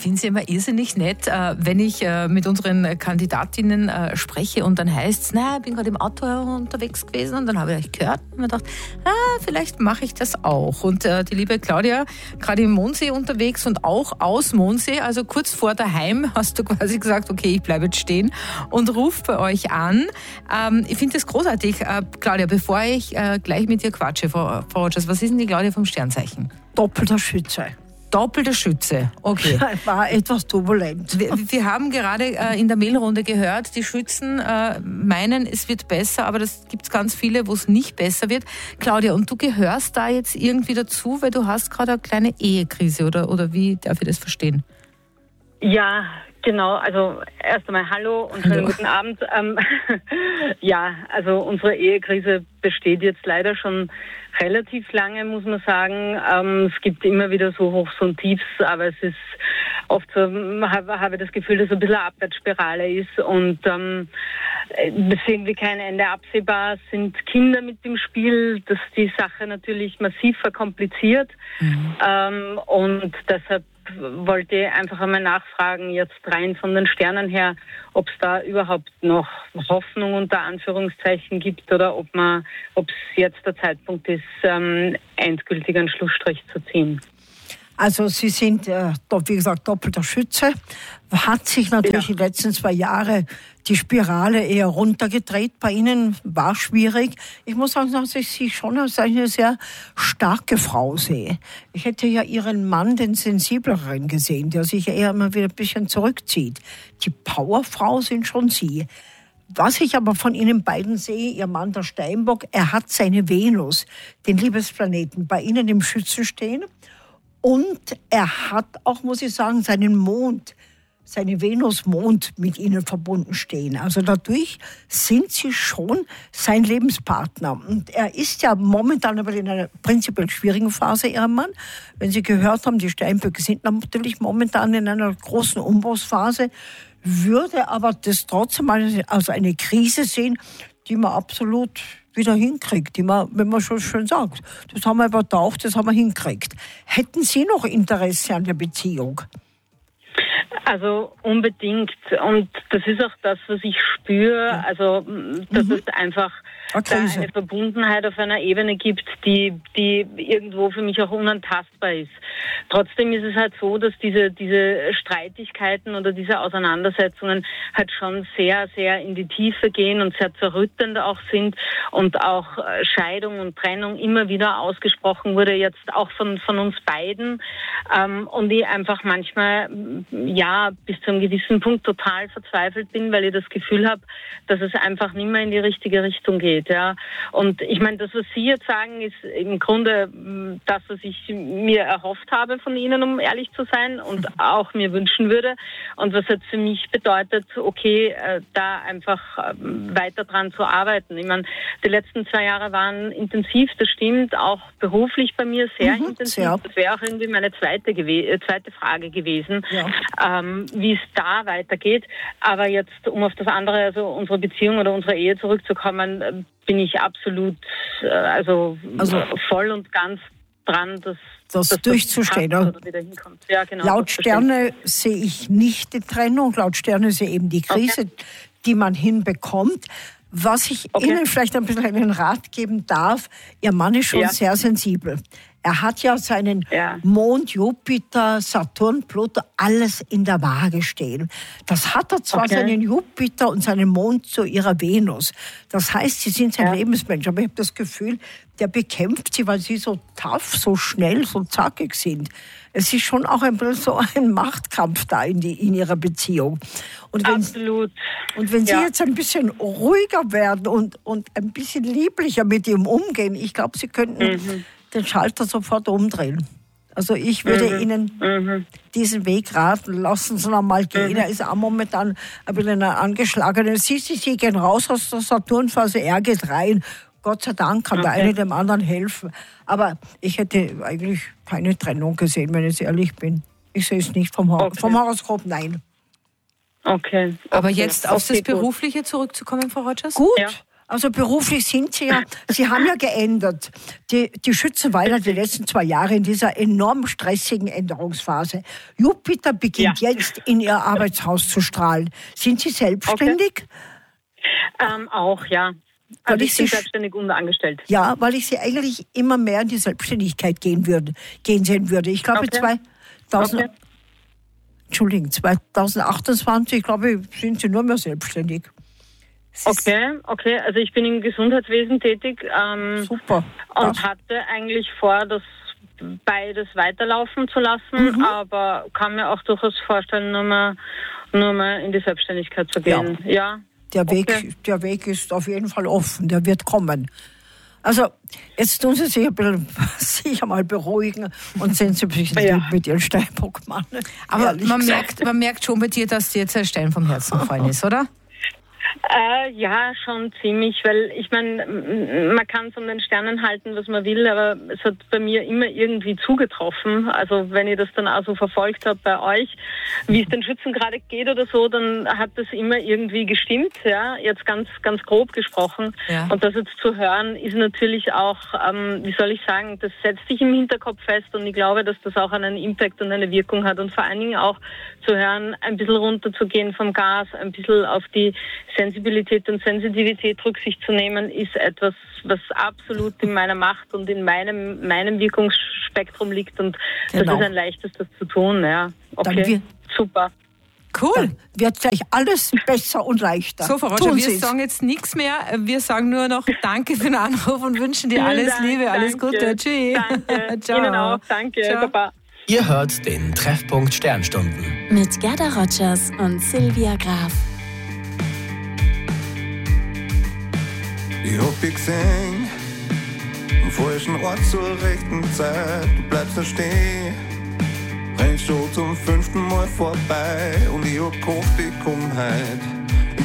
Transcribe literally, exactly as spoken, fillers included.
finde es immer irrsinnig nett, äh, wenn ich äh, mit unseren Kandidatinnen äh, spreche und dann heißt es, na, ich bin gerade im Auto unterwegs gewesen und dann habe ich euch gehört und mir gedacht, ah, vielleicht mache ich das auch. Und äh, die liebe Claudia, gerade im Mondsee unterwegs und auch aus Mondsee, also kurz vor daheim, hast du quasi gesagt, okay, ich bleibe jetzt stehen und rufe bei euch an. Ähm, ich finde das großartig. Äh, Claudia, bevor ich äh, gleich mit dir quatsche, Frau, Frau Rogers, was ist denn die Claudia vom Sternzeichen? Doppelter Schütze. Doppelter Schütze, okay. War etwas turbulent. Wir, wir haben gerade äh, in der Mailrunde gehört, die Schützen äh, meinen, es wird besser, aber das gibt es ganz viele, wo es nicht besser wird. Claudia, und du gehörst da jetzt irgendwie dazu, weil du hast gerade eine kleine Ehekrise, oder, oder wie darf ich das verstehen? Ja, genau. Also erst einmal hallo und schönen guten Abend. Ähm, ja, also unsere Ehekrise besteht jetzt leider schon relativ lange, muss man sagen. Ähm, es gibt immer wieder so Hochs und Tiefs, aber es ist oft so, habe, habe das Gefühl, dass es ein bisschen eine Abwärtsspirale ist und ähm, es ist irgendwie kein Ende absehbar. Es sind Kinder mit im Spiel, das die Sache natürlich massiv verkompliziert. Mhm. Ähm, und deshalb wollte ich einfach einmal nachfragen, jetzt rein von den Sternen her, ob es da überhaupt noch Hoffnung unter Anführungszeichen gibt oder ob man, ob es jetzt der Zeitpunkt ist, ähm, endgültig einen Schlussstrich zu ziehen. Also Sie sind, äh, wie gesagt, doppelter Schütze. Hat sich natürlich ja. die letzten zwei Jahre die Spirale eher runtergedreht. Bei Ihnen war schwierig. Ich muss sagen, dass ich Sie schon als eine sehr starke Frau sehe. Ich hätte ja Ihren Mann, den sensibleren, gesehen, der sich eher immer wieder ein bisschen zurückzieht. Die Powerfrau sind schon Sie. Was ich aber von Ihnen beiden sehe, Ihr Mann, der Steinbock, er hat seine Venus, den Liebesplaneten, bei Ihnen im Schützen stehen. Und er hat auch, muss ich sagen, seinen Mond, seine Venus-Mond mit Ihnen verbunden stehen. Also dadurch sind Sie schon sein Lebenspartner. Und er ist ja momentan aber in einer prinzipiell schwierigen Phase, Ihr Mann. Wenn Sie gehört haben, die Steinböcke sind natürlich momentan in einer großen Umbruchsphase, würde aber das trotzdem als eine Krise sehen, die man absolut wieder hinkriegt, die man, wenn man schon schön sagt, das haben wir übertaucht, das haben wir hinkriegt. Hätten Sie noch Interesse an der Beziehung? Also unbedingt. Und das ist auch das, was ich spüre. Ja. Also, dass mhm. es einfach da eine Verbundenheit auf einer Ebene gibt, die, die irgendwo für mich auch unantastbar ist. Trotzdem ist es halt so, dass diese, diese Streitigkeiten oder diese Auseinandersetzungen halt schon sehr, sehr in die Tiefe gehen und sehr zerrüttend auch sind und auch Scheidung und Trennung immer wieder ausgesprochen wurde, jetzt auch von, von uns beiden. Ähm, und ich einfach manchmal, ja, bis zu einem gewissen Punkt total verzweifelt bin, weil ich das Gefühl habe, dass es einfach nicht mehr in die richtige Richtung geht. Ja. Und ich meine, das, was Sie jetzt sagen, ist im Grunde das, was ich mir erhofft habe von Ihnen, um ehrlich zu sein, und auch mir wünschen würde. Und was jetzt für mich bedeutet, okay, da einfach weiter dran zu arbeiten. Ich meine, die letzten zwei Jahre waren intensiv, das stimmt, auch beruflich bei mir sehr mhm, intensiv. Sehr. Das wäre auch irgendwie meine zweite, gew- zweite Frage gewesen, ja. ähm, wie es da weitergeht. Aber jetzt, um auf das andere, also unsere Beziehung oder unsere Ehe zurückzukommen, bin ich absolut, äh, also, also voll und ganz dran, dass das, das durchzustehen. Das wieder hinkommt. Ja, genau, laut Sterne sehe ich nicht die Trennung, laut Sterne sehe ich eben die Krise, okay. die man hinbekommt. Was ich okay. Ihnen vielleicht ein bisschen einen Rat geben darf, Ihr Mann ist schon ja. sehr sensibel. Er hat ja seinen ja. Mond, Jupiter, Saturn, Pluto, alles in der Waage stehen. Das hat er zwar okay. seinen Jupiter und seinen Mond zu ihrer Venus. Das heißt, sie sind sein ja. Lebensmensch. Aber ich habe das Gefühl, der bekämpft sie, weil sie so tough, so schnell, so zackig sind. Es ist schon auch ein bisschen so ein Machtkampf da in, die, in ihrer Beziehung. Und wenn, Absolut. Und wenn ja. Sie jetzt ein bisschen ruhiger werden und, und ein bisschen lieblicher mit ihm umgehen, ich glaube, Sie könnten mhm. den Schalter sofort umdrehen. Also ich würde mhm. Ihnen mhm. diesen Weg raten, lassen Sie noch mal gehen. Mhm. Er ist auch momentan ein bisschen angeschlagen. Sie, Sie, Sie gehen raus aus der Saturnphase, er geht rein. Gott sei Dank kann okay. der eine dem anderen helfen. Aber ich hätte eigentlich keine Trennung gesehen, wenn ich ehrlich bin. Ich sehe es nicht vom, Hor- okay. vom Horoskop, nein. Okay. Aber okay. jetzt auf okay, das Berufliche gut. zurückzukommen, Frau Rogers? Gut. Ja. Also beruflich sind Sie ja, Sie haben ja geändert. Die, die Schützenweiler die letzten zwei Jahre in dieser enorm stressigen Änderungsphase. Jupiter beginnt ja. jetzt in Ihr Arbeitshaus zu strahlen. Sind Sie selbstständig? Okay. Ähm, auch, ja. Also ich, ich bin selbstständig und angestellt. Ja, weil ich Sie eigentlich immer mehr in die Selbstständigkeit gehen würde, gehen sehen würde. Ich glaube, okay. zweitausend, okay. Entschuldigung, zweitausendachtundzwanzig, glaube ich, sind Sie nur mehr selbstständig. Okay, okay. Also ich bin im Gesundheitswesen tätig. Ähm, Super. Und das. hatte eigentlich vor, das beides weiterlaufen zu lassen, mhm. aber kann mir auch durchaus vorstellen, nur mal, nur mal in die Selbstständigkeit zu gehen. Ja. ja. Der, okay. Weg, der Weg ist auf jeden Fall offen, der wird kommen. Also, jetzt tun Sie sich ein bisschen sicher mal beruhigen und sind Sie ein bisschen ja. mit Ihren Steinbockmann. Aber man merkt, man merkt schon bei dir, dass dir jetzt ein Stein vom Herzen gefallen ist, oder? Äh, ja, schon ziemlich, weil ich meine, man kann von den Sternen halten, was man will, aber es hat bei mir immer irgendwie zugetroffen. Also wenn ich das dann auch so verfolgt habe bei euch, wie es den Schützen gerade geht oder so, dann hat das immer irgendwie gestimmt, ja, jetzt ganz ganz grob gesprochen. Ja. Und das jetzt zu hören, ist natürlich auch, ähm, wie soll ich sagen, das setzt sich im Hinterkopf fest und ich glaube, dass das auch einen Impact und eine Wirkung hat und vor allen Dingen auch zu hören, ein bisschen runterzugehen vom Gas, ein bisschen auf die Sensibilität und Sensitivität Rücksicht zu nehmen, ist etwas, was absolut in meiner Macht und in meinem, meinem Wirkungsspektrum liegt und genau. das ist ein leichtes, das zu tun. Ja. Okay, super. Cool. Dann wird gleich alles besser und leichter. So, Frau Roger, wir Sie's. sagen jetzt nichts mehr. Wir sagen nur noch Danke für den Anruf und wünschen dir alles Dank, Liebe, alles danke. Gute. Tschüss. Danke. Ciao. Ihnen auch. Danke. Ciao. Baba. Ihr hört den Treffpunkt Sternstunden. Mit Gerda Rogers und Sylvia Graf. Ich hab dich gesehen, am falschen Ort zur rechten Zeit. Du bleibst da stehen, rennst schon zum fünften Mal vorbei. Und ich hab gehofft, ich komm heut in